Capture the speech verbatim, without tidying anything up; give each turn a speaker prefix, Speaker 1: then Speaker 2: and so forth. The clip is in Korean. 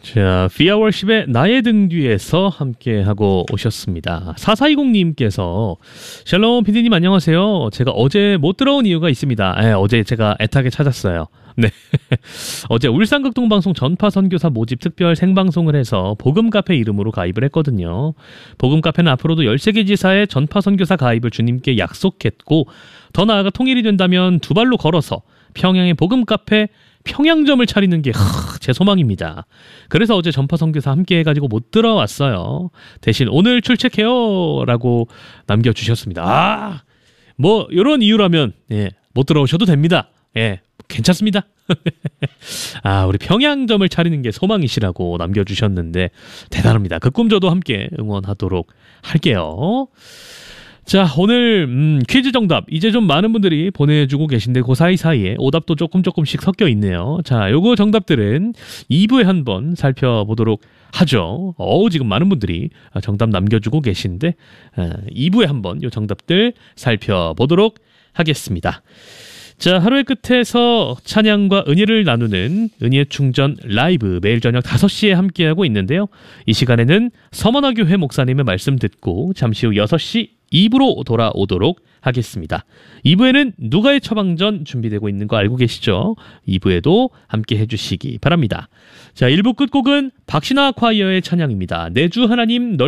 Speaker 1: 자, 피아월십의 나의 등 뒤에서 함께 하고 오셨습니다. 사사이공님께서 샬롬 피디님 안녕하세요. 제가 어제 못 들어온 이유가 있습니다. 에, 어제 제가 애타게 찾았어요. 네. 어제 울산극동방송 전파선교사 모집 특별 생방송을 해서 복음카페 이름으로 가입을 했거든요. 복음카페는 앞으로도 열세 개 지사의 전파선교사 가입을 주님께 약속했고 더 나아가 통일이 된다면 두 발로 걸어서 평양의 복음카페 평양점을 차리는 게 제 소망입니다. 그래서 어제 전파선교사 함께 해가지고 못 들어왔어요. 대신 오늘 출첵해요 라고 남겨주셨습니다. 아, 뭐 이런 이유라면 예, 못 들어오셔도 됩니다. 예, 괜찮습니다. 아, 우리 평양점을 차리는 게 소망이시라고 남겨주셨는데 대단합니다. 그 꿈 저도 함께 응원하도록 할게요. 자, 오늘 음, 퀴즈 정답 이제 좀 많은 분들이 보내주고 계신데 그 사이사이에 오답도 조금 조금씩 섞여 있네요. 자, 요거 정답들은 이 부에 한번 살펴보도록 하죠. 어우, 지금 많은 분들이 정답 남겨주고 계신데 이 부에 한번 요 정답들 살펴보도록 하겠습니다. 자, 하루의 끝에서 찬양과 은혜를 나누는 은혜의 충전 라이브 매일 저녁 다섯 시에 함께하고 있는데요. 이 시간에는 서머나교회 목사님의 말씀 듣고 잠시 후 여섯 시 이 부로 돌아오도록 하겠습니다. 이 부에는 누가의 처방전 준비되고 있는 거 알고 계시죠? 이 부에도 함께 해주시기 바랍니다. 자, 일 부 끝곡은 박신아 콰이어의 찬양입니다. 내주 하나님 널